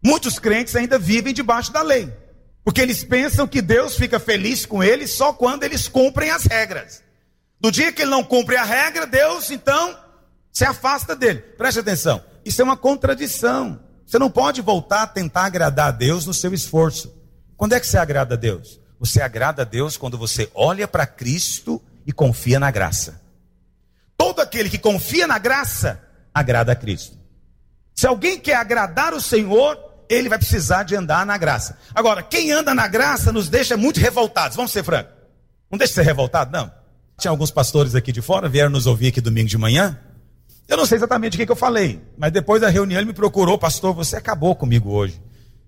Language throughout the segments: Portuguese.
Muitos crentes ainda vivem debaixo da lei, porque eles pensam que Deus fica feliz com eles só quando eles cumprem as regras. Do dia que ele não cumpre a regra, Deus então se afasta dele. Preste atenção, isso é uma contradição. Você não pode voltar a tentar agradar a Deus no seu esforço. Quando é que você agrada a Deus? Você agrada a Deus quando você olha para Cristo e confia na graça. Todo aquele que confia na graça, agrada a Cristo. Se alguém quer agradar o Senhor, ele vai precisar de andar na graça. Agora, quem anda na graça nos deixa muito revoltados. Vamos ser francos. Não deixa de ser revoltado, não. Tinha alguns pastores aqui de fora, vieram nos ouvir aqui domingo de manhã. Eu não sei exatamente o que eu falei, mas depois da reunião ele me procurou: pastor, você acabou comigo hoje.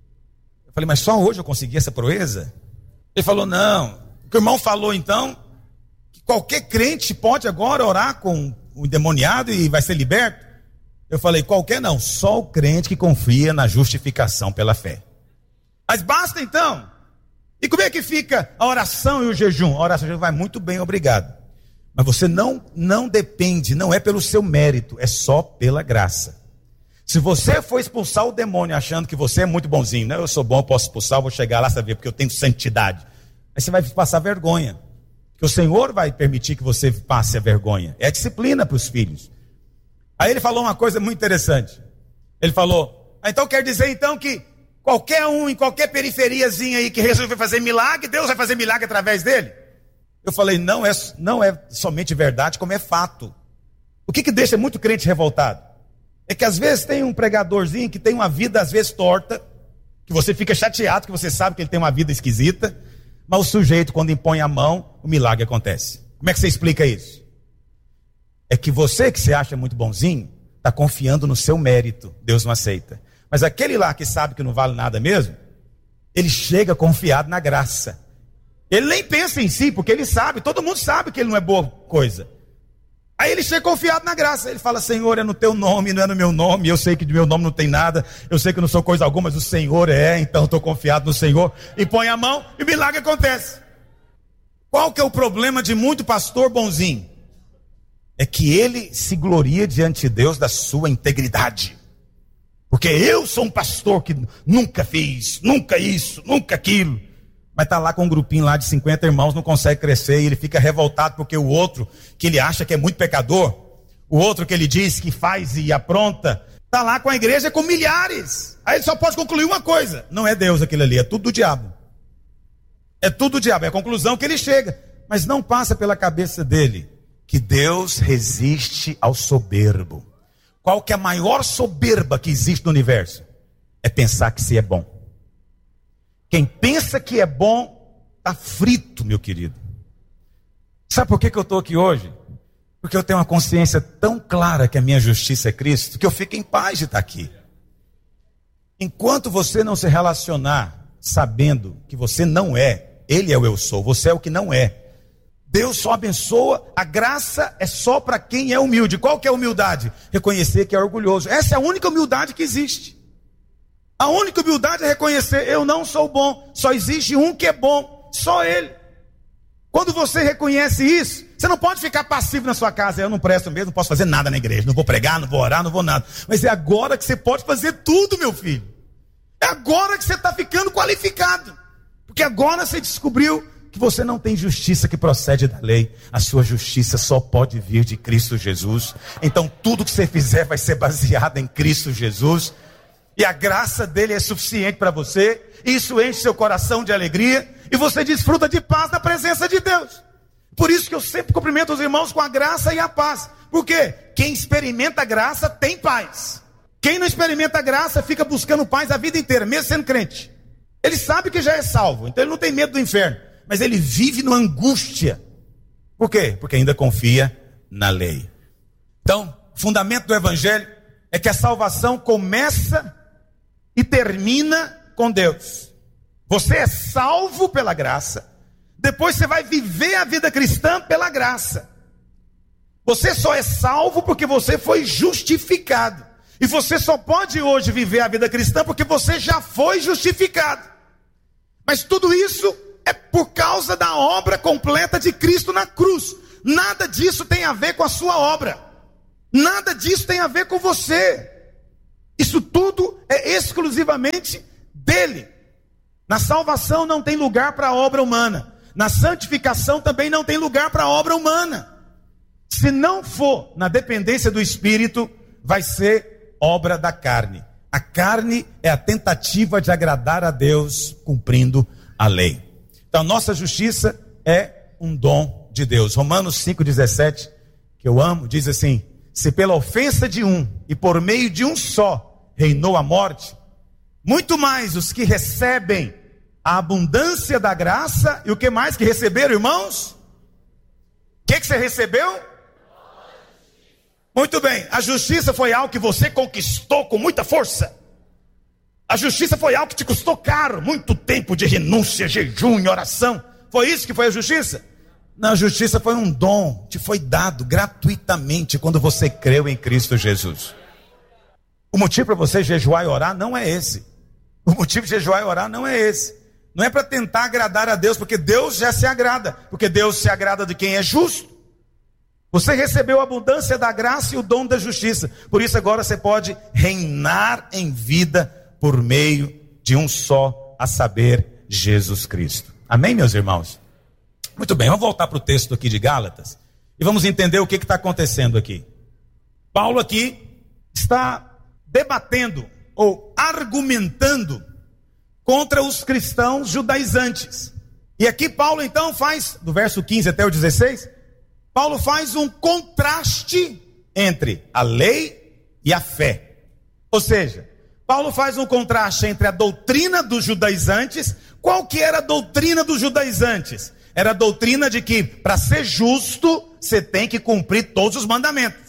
Eu falei: mas só hoje eu consegui essa proeza? Ele falou: não. O que o irmão falou então, que qualquer crente pode agora orar com o endemoniado e vai ser liberto. Eu falei: qualquer não, só o crente que confia na justificação pela fé. Mas basta então. E como é que fica a oração e o jejum? A oração e o jejum vai muito bem, obrigado. Mas você não depende, não é pelo seu mérito, é só pela graça. Se você for expulsar o demônio achando que você é muito bonzinho, né? Eu sou bom, eu posso expulsar, vou chegar lá, saber, porque eu tenho santidade. Aí você vai passar vergonha. Porque o Senhor vai permitir que você passe a vergonha. É a disciplina para os filhos. Aí ele falou uma coisa muito interessante. Ele falou: então quer dizer então que qualquer um, em qualquer periferiazinha aí que resolver fazer milagre, Deus vai fazer milagre através dele? Eu falei: não é somente verdade, como é fato. O que deixa muito crente revoltado? É que às vezes tem um pregadorzinho que tem uma vida às vezes torta, que você fica chateado, que você sabe que ele tem uma vida esquisita, mas o sujeito, quando impõe a mão, o milagre acontece. Como é que você explica isso? É que você que se acha muito bonzinho, está confiando no seu mérito, Deus não aceita. Mas aquele lá que sabe que não vale nada mesmo, ele chega confiado na graça. Ele nem pensa em si, porque ele sabe, todo mundo sabe que ele não é boa coisa. Aí ele chega confiado na graça, ele fala: Senhor, é no teu nome, não é no meu nome, eu sei que do meu nome não tem nada, eu sei que eu não sou coisa alguma, mas o Senhor é, então estou confiado no Senhor, e põe a mão, e o milagre acontece. Qual que é o problema de muito pastor bonzinho? É que ele se gloria diante de Deus da sua integridade. Porque eu sou um pastor que nunca fiz, nunca isso, nunca aquilo. Mas está lá com um grupinho lá de 50 irmãos, não consegue crescer, e ele fica revoltado porque o outro, que ele acha que é muito pecador, o outro que ele diz que faz e apronta, está lá com a igreja com milhares. Aí ele só pode concluir uma coisa: não é Deus aquilo ali, é tudo do diabo. É tudo do diabo, é a conclusão que ele chega. Mas não passa pela cabeça dele que Deus resiste ao soberbo. Qual que é a maior soberba que existe no universo? É pensar que se é bom. Quem pensa que é bom, está frito, meu querido. Sabe por que eu estou aqui hoje? Porque eu tenho uma consciência tão clara que a minha justiça é Cristo, que eu fico em paz de estar aqui. Enquanto você não se relacionar sabendo que você não é, Ele é o eu sou, você é o que não é. Deus só abençoa, a graça é só para quem é humilde. Qual que é a humildade? Reconhecer que é orgulhoso. Essa é a única humildade que existe. A única humildade é reconhecer: eu não sou bom, só existe um que é bom, só Ele. Quando você reconhece isso, você não pode ficar passivo na sua casa: eu não presto mesmo, não posso fazer nada na igreja, não vou pregar, não vou orar, não vou nada. Mas é agora que você pode fazer tudo, meu filho. É agora que você está ficando qualificado. Porque agora você descobriu que você não tem justiça que procede da lei. A sua justiça só pode vir de Cristo Jesus. Então tudo que você fizer vai ser baseado em Cristo Jesus. E a graça dele é suficiente para você. Isso enche seu coração de alegria. E você desfruta de paz na presença de Deus. Por isso que eu sempre cumprimento os irmãos com a graça e a paz. Por quê? Quem experimenta a graça tem paz. Quem não experimenta a graça fica buscando paz a vida inteira, mesmo sendo crente. Ele sabe que já é salvo, então ele não tem medo do inferno. Mas ele vive numa angústia. Por quê? Porque ainda confia na lei. Então, o fundamento do evangelho é que a salvação começa e termina com Deus. Você é salvo pela graça. Depois você vai viver a vida cristã pela graça. Você só é salvo porque você foi justificado. E você só pode hoje viver a vida cristã porque você já foi justificado. Mas tudo isso é por causa da obra completa de Cristo na cruz. Nada disso tem a ver com a sua obra. Nada disso tem a ver com você. Isso tudo é exclusivamente dele. Na salvação não tem lugar para a obra humana. Na santificação também não tem lugar para a obra humana. Se não for na dependência do Espírito, vai ser obra da carne. A carne é a tentativa de agradar a Deus cumprindo a lei. Então, nossa justiça é um dom de Deus. Romanos 5,17, que eu amo, diz assim: se pela ofensa de um e por meio de um só reinou a morte, muito mais os que recebem a abundância da graça, e o que mais que receberam, irmãos? O que você recebeu? Muito bem, a justiça foi algo que você conquistou com muita força. A justiça foi algo que te custou caro, muito tempo de renúncia, jejum e oração. Foi isso que foi a justiça? Não, a justiça foi um dom, te foi dado gratuitamente quando você creu em Cristo Jesus. O motivo para você jejuar e orar não é esse. O motivo de jejuar e orar não é esse. Não é para tentar agradar a Deus, porque Deus já se agrada. Porque Deus se agrada de quem é justo. Você recebeu a abundância da graça e o dom da justiça. Por isso agora você pode reinar em vida por meio de um só, a saber, Jesus Cristo. Amém, meus irmãos? Muito bem, vamos voltar para o texto aqui de Gálatas. E vamos entender o que está acontecendo aqui. Paulo aqui está debatendo ou argumentando contra os cristãos judaizantes. E aqui Paulo então faz, do verso 15 até o 16, Paulo faz um contraste entre a lei e a fé. Ou seja, Paulo faz um contraste entre a doutrina dos judaizantes. Qual que era a doutrina dos judaizantes? Era a doutrina de que para ser justo, você tem que cumprir todos os mandamentos.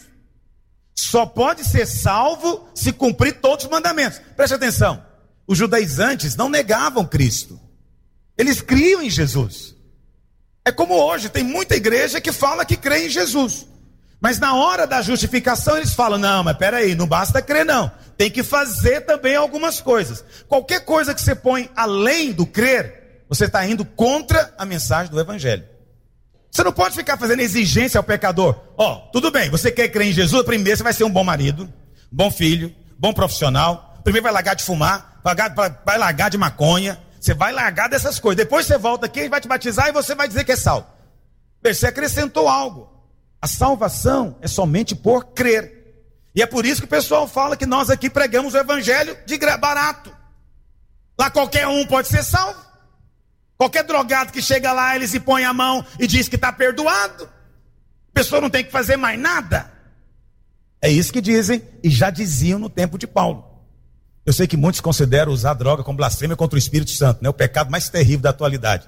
Só pode ser salvo se cumprir todos os mandamentos. Preste atenção, os judaizantes não negavam Cristo. Eles criam em Jesus. É como hoje, tem muita igreja que fala que crê em Jesus. Mas na hora da justificação eles falam: não, mas peraí, não basta crer não. Tem que fazer também algumas coisas. Qualquer coisa que você põe além do crer, você está indo contra a mensagem do Evangelho. Você não pode ficar fazendo exigência ao pecador. Tudo bem, você quer crer em Jesus, primeiro você vai ser um bom marido, bom filho, bom profissional. Primeiro vai largar de fumar, vai largar de maconha. Você vai largar dessas coisas. Depois você volta aqui, vai te batizar e você vai dizer que é salvo. Você acrescentou algo. A salvação é somente por crer. E é por isso que o pessoal fala que nós aqui pregamos o evangelho de barato. Lá qualquer um pode ser salvo. Qualquer drogado que chega lá, ele se põe a mão e diz que está perdoado. A pessoa não tem que fazer mais nada. É isso que dizem e já diziam no tempo de Paulo. Eu sei que muitos consideram usar droga como blasfêmia contra o Espírito Santo, né? O pecado mais terrível da atualidade.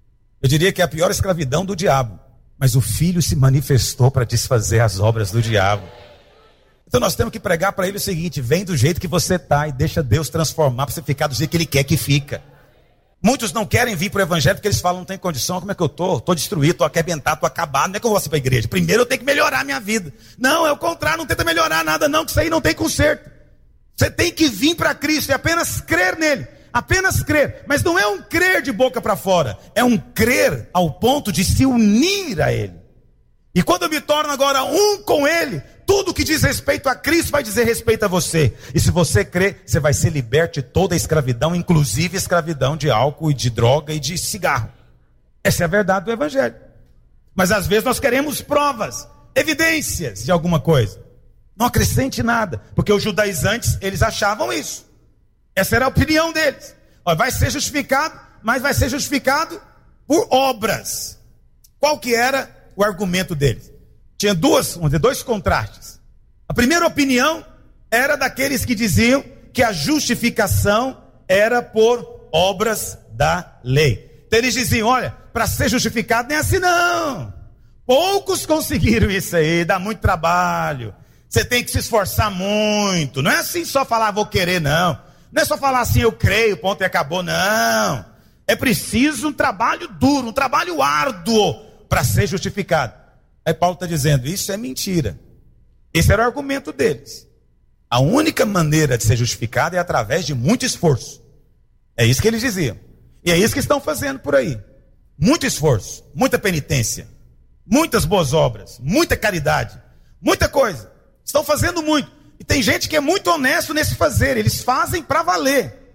Eu diria que é a pior escravidão do diabo. Mas o Filho se manifestou para desfazer as obras do diabo. Então nós temos que pregar para ele o seguinte: vem do jeito que você está e deixa Deus transformar para você ficar do jeito que ele quer que fica. Muitos não querem vir para o evangelho porque eles falam: não tem condição, como é que eu estou? Estou destruído, estou arrebentado, estou acabado, não é que eu vou assim para a igreja. Primeiro eu tenho que melhorar a minha vida. Não, é o contrário, não tenta melhorar nada não, que isso aí não tem conserto. Você tem que vir para Cristo e apenas crer nele. Apenas crer. Mas não é um crer de boca para fora. É um crer ao ponto de se unir a ele. E quando eu me torno agora um com ele, tudo que diz respeito a Cristo vai dizer respeito a você. E se você crer, você vai ser liberto de toda a escravidão, inclusive a escravidão de álcool e de droga e de cigarro. Essa é a verdade do evangelho. Mas às vezes nós queremos provas, evidências de alguma coisa. Não acrescente nada, porque os judaizantes, eles achavam isso. Essa era a opinião deles. Vai ser justificado, mas vai ser justificado por obras. Qual que era o argumento deles? Tinha dois contrastes. A primeira opinião era daqueles que diziam que a justificação era por obras da lei. Então eles diziam: olha, para ser justificado não é assim não. Poucos conseguiram isso aí, dá muito trabalho. Você tem que se esforçar muito. Não é assim só falar vou querer, não. Não é só falar assim eu creio, ponto e acabou, não. É preciso um trabalho duro, um trabalho árduo para ser justificado. Aí Paulo está dizendo: isso é mentira. Esse era o argumento deles. A única maneira de ser justificado é através de muito esforço. É isso que eles diziam. E é isso que estão fazendo por aí. Muito esforço, muita penitência, muitas boas obras, muita caridade, muita coisa. Estão fazendo muito. E tem gente que é muito honesto nesse fazer, eles fazem para valer.